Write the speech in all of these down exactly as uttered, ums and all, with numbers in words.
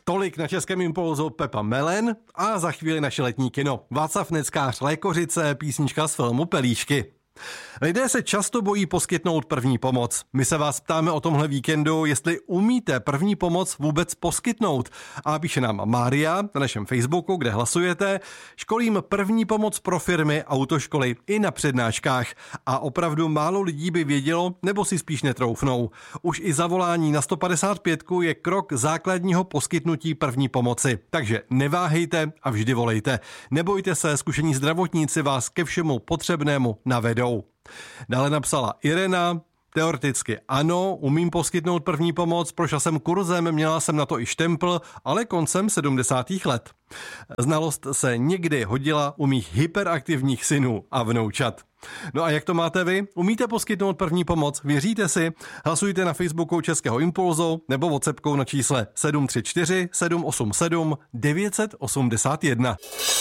Tolik na Českém impulzu Pepa Melen a za chvíli naše letní kino. Václav Neckář, Lékořice, písnička z filmu Pelíšky. Lidé se často bojí poskytnout první pomoc. My se vás ptáme o tomhle víkendu, jestli umíte první pomoc vůbec poskytnout. A píše nám Mária na našem Facebooku, kde hlasujete. Školím první pomoc pro firmy, autoškoly i na přednáškách. A opravdu málo lidí by vědělo, nebo si spíš netroufnou. Už i zavolání na sto padesát pět je krok základního poskytnutí první pomoci. Takže neváhejte a vždy volejte. Nebojte se, zkušení zdravotníci vás ke všemu potřebnému navedou. Dále napsala Irena, teoreticky ano, umím poskytnout první pomoc, prošla jsem kurzem, měla jsem na to i štempl, ale koncem sedmdesátých let. Znalost se někdy hodila u mých hyperaktivních synů a vnoučat. No a jak to máte vy? Umíte poskytnout první pomoc? Věříte si? Hlasujte na Facebooku Českého impulzu nebo WhatsAppkou na čísle sedm tři čtyři sedm osm sedm devět osm jedna.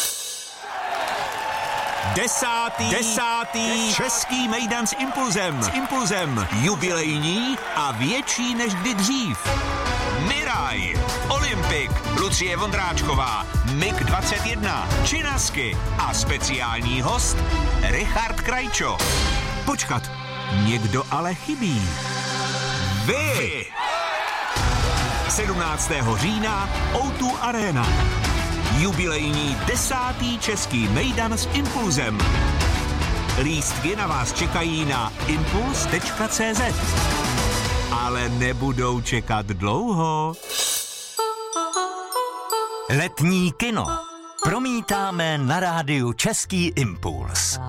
Desátý, desátý český mejdan s impulzem. S impulzem jubilejní a větší než kdy dřív. Miraj, Olympik, Lucie Vondráčková, Mig dvacet jedna, Činasky a speciální host Richard Krajčo. Počkat, někdo ale chybí. Vy! sedmnáctého října ó dva Arena. Jubilejní desátý český mejdan s impulzem. Lístky na vás čekají na impuls tečka cé zet. Ale nebudou čekat dlouho. Letní kino promítáme na rádiu Český impuls.